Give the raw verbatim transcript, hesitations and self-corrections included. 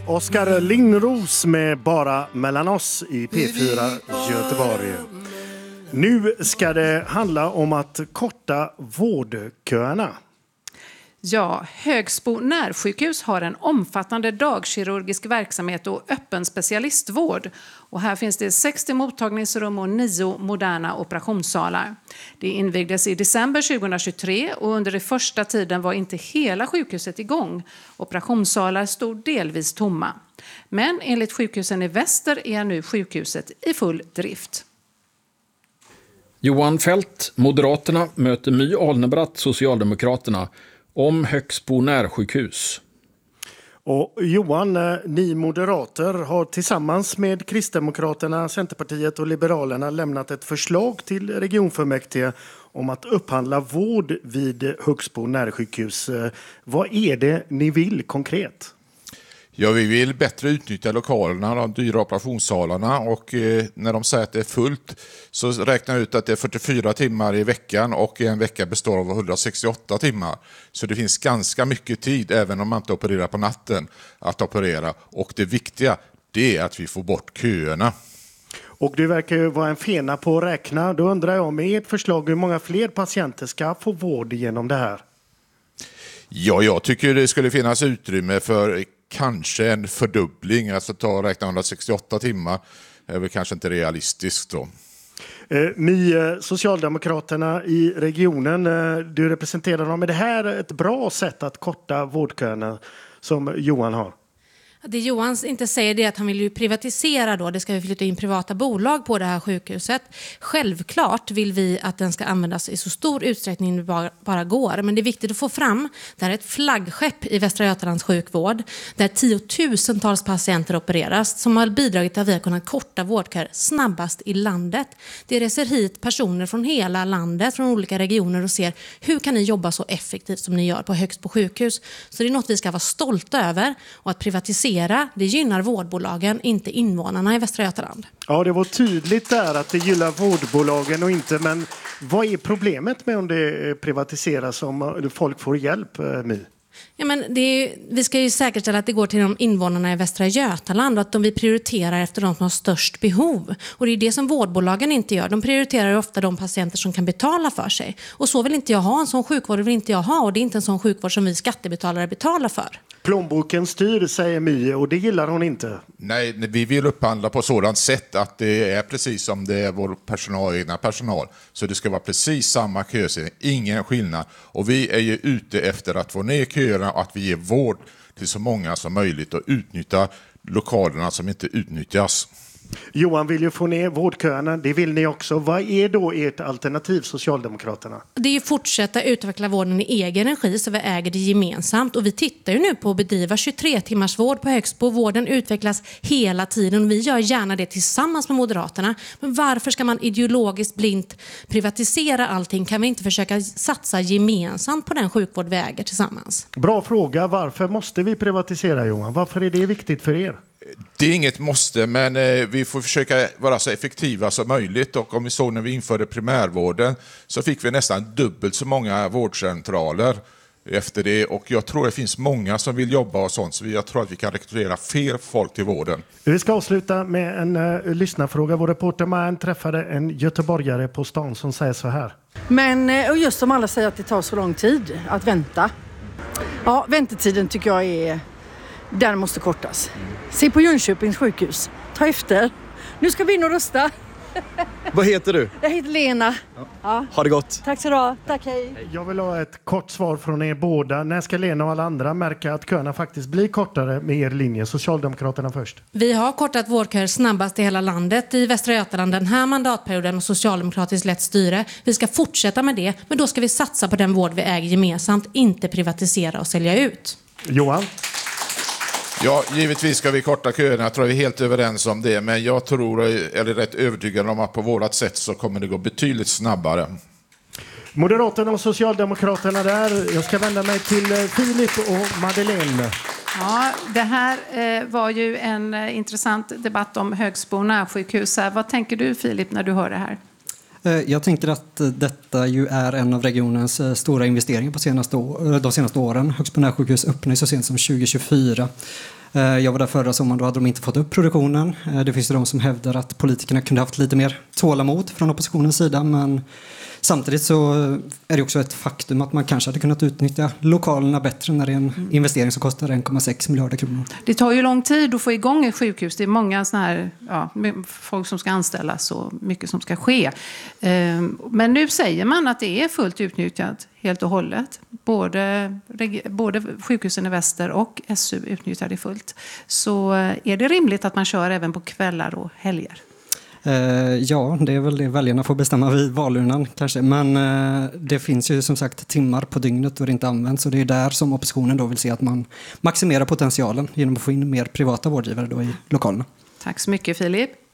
Oskar Lindros med Bara mellan oss i P fyra Göteborg. Nu ska det handla om att korta vårdköerna. Ja, Högsbo närsjukhus har en omfattande dagkirurgisk verksamhet och öppen specialistvård. Och här finns det sextio mottagningsrum och nio moderna operationssalar. Det invigdes i december tjugohundratjugotre och under den första tiden var inte hela sjukhuset igång. Operationssalar stod delvis tomma. Men enligt sjukhusen i väster är nu sjukhuset i full drift. Johan Fält, Moderaterna, möter My Alnebratt, Socialdemokraterna, om Högsbo närsjukhus. Och Johan, ni moderater har tillsammans med Kristdemokraterna, Centerpartiet och Liberalerna lämnat ett förslag till regionfullmäktige om att upphandla vård vid Högsbo närsjukhus. Vad är det ni vill konkret? Ja, vi vill bättre utnyttja lokalerna, de dyra operationssalarna, och eh, när de säger att det är fullt så räknar jag ut att det är fyrtiofyra timmar i veckan och en vecka består av hundrasextioåtta timmar. Så det finns ganska mycket tid, även om man inte opererar på natten, att operera. Och det viktiga, det är att vi får bort köerna. Och det verkar ju vara en fena på att räkna. Då undrar jag med ert förslag hur många fler patienter ska få vård genom det här? Ja, jag tycker det skulle finnas utrymme för kanske en fördubbling, alltså ta och räkna hundrasextioåtta timmar är väl kanske inte realistiskt då. Ni Socialdemokraterna i regionen, du representerar dem. Är det här ett bra sätt att korta vårdköerna som Johan har? Det Johan inte säger är att han vill ju privatisera då. Det ska vi flytta in privata bolag på det här sjukhuset. Självklart vill vi att den ska användas i så stor utsträckning det bara, bara går. Men det är viktigt att få fram. Det här är ett flaggskepp i Västra Götalands sjukvård. Där tiotusentals patienter opereras. Som har bidragit till att vi har kunnat korta vårdköer snabbast i landet. Det reser hit personer från hela landet. Från olika regioner och ser hur kan ni jobba så effektivt som ni gör på Högsbo sjukhus. Så det är något vi ska vara stolta över. Och att privatisera, det gynnar vårdbolagen, inte invånarna i Västra Götaland. Ja, det var tydligt där att det gillar vårdbolagen och inte. Men vad är problemet med om det privatiseras, om folk får hjälp, My? Ja, men det är, vi ska ju säkerställa att det går till de invånarna i Västra Götaland och att de vi prioriterar efter de som har störst behov. Och det är det som vårdbolagen inte gör. De prioriterar ofta de patienter som kan betala för sig. Och så vill inte jag ha, en sån sjukvård vill inte jag ha, och det är inte en sån sjukvård som vi skattebetalare betalar för. Plånboken styr, säger My, och det gillar hon inte. Nej, vi vill upphandla på sådant sätt att det är precis som det är vår personal, egna personal. Så det ska vara precis samma köer, ingen skillnad. Och vi är ju ute efter att få ner köerna och att vi ger vård till så många som möjligt och utnyttja lokalerna som inte utnyttjas. Johan vill ju få ner vårdköerna, det vill ni också. Vad är då ert alternativ, Socialdemokraterna? Det är ju fortsätta utveckla vården i egen regi så vi äger det gemensamt. Och vi tittar ju nu på att bedriva tjugotre timmars vård på Högsbo. Vården utvecklas hela tiden. Vi gör gärna det tillsammans med Moderaterna. Men varför ska man ideologiskt blint privatisera allting? Kan vi inte försöka satsa gemensamt på den sjukvård vi äger tillsammans? Bra fråga. Varför måste vi privatisera, Johan? Varför är det viktigt för er? Det är inget måste, men eh, vi får försöka vara så effektiva som möjligt. Och om vi såg när vi införde primärvården så fick vi nästan dubbelt så många vårdcentraler efter det. Och jag tror det finns många som vill jobba och sånt, så jag tror att vi kan rekrytera fler folk till vården. Vi ska avsluta med en uh, lyssnarfråga. Vår reporter Marianne träffade en göteborgare på stan som säger så här. Men och just som alla säger att det tar så lång tid att vänta. Ja, väntetiden tycker jag är... Den måste kortas. Se på Jönköpings sjukhus. Ta efter. Nu ska vi in och rösta. Vad heter du? Jag heter Lena. Ja. Ja. Ha det gott. Tack så du. Tack, hej. Jag vill ha ett kort svar från er båda. När ska Lena och alla andra märka att köerna faktiskt blir kortare med er linje? Socialdemokraterna först. Vi har kortat vårdköer snabbast i hela landet i Västra Götaland den här mandatperioden och socialdemokratiskt lätt styre. Vi ska fortsätta med det, men då ska vi satsa på den vård vi äger gemensamt, inte privatisera och sälja ut. Johan? Ja, givetvis ska vi korta köerna. Jag tror vi är helt överens om det. Men jag tror, eller är rätt övertygad om att på vårat sätt så kommer det gå betydligt snabbare. Moderaterna och Socialdemokraterna där. Jag ska vända mig till Filip och Madeleine. Ja, det här eh, var ju en eh, intressant debatt om Högsbo närsjukhus. Vad tänker du, Filip, när du hör det här? Jag tänker att detta ju är en av regionens stora investeringar på senaste år, de senaste åren. Högsbo närsjukhus öppnade så sent som tjugo tjugofyra. Jag var där förra sommaren, då hade de inte fått upp produktionen. Det finns ju de som hävdar att politikerna kunde haft lite mer tålamod från oppositionens sida, men samtidigt så är det också ett faktum att man kanske hade kunnat utnyttja lokalerna bättre när det är en mm. investering som kostar en komma sex miljarder kronor. Det tar ju lång tid att få igång ett sjukhus. Det är många såna här, ja, folk som ska anställas och mycket som ska ske. Men nu säger man att det är fullt utnyttjat helt och hållet. Både, både sjukhusen i väster och S U utnyttjar det fullt. Så är det rimligt att man kör även på kvällar och helger? Ja, det är väl det väljarna får bestämma vid valurnan kanske. Men det finns ju som sagt timmar på dygnet och det inte används. Och det är där som oppositionen då vill se att man maximerar potentialen genom att få in mer privata vårdgivare då i lokalerna. Tack så mycket, Filip.